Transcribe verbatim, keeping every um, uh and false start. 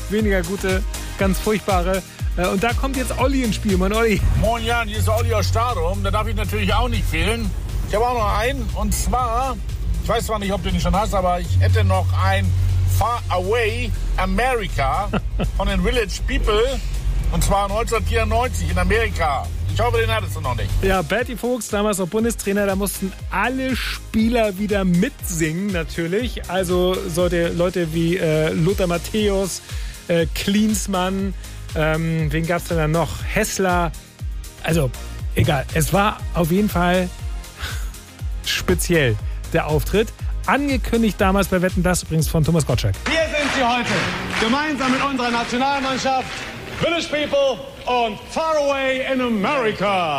weniger gute, ganz furchtbare. Und da kommt jetzt Olli ins Spiel. Moin Olli. Moin Jan, hier ist Olli aus Starum. Da darf ich natürlich auch nicht fehlen. Ich habe auch noch einen. Und zwar, ich weiß zwar nicht, ob du den schon hast, aber ich hätte noch ein Far Away America von den Village People. Und zwar neunzehnhundertvierundneunzig in Amerika. Ich hoffe, den hattest du noch nicht. Ja, Berti Vogts, damals noch Bundestrainer, da mussten alle Spieler wieder mitsingen natürlich. Also solche Leute wie äh, Lothar Matthäus, äh, Klinsmann, ähm, wen gab es denn da noch? Hessler. Also, egal. Es war auf jeden Fall speziell, der Auftritt. Angekündigt damals bei Wetten, das übrigens von Thomas Gottschalk. Hier sind sie heute, gemeinsam mit unserer Nationalmannschaft, Village People und Far Away in America.